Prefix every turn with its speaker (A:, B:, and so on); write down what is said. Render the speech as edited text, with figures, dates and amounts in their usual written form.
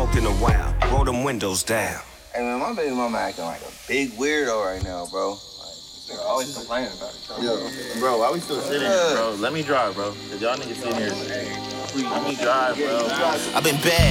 A: talked in a while. Roll them windows down.
B: Hey man, my baby mama acting like a big weirdo right now, bro. Like, this nigga always complaining about it.
C: Yo, bro, why we still sitting here, bro? Let me drive, bro. Cause y'all niggas sitting here. Let me drive, bro.
A: I've been bad.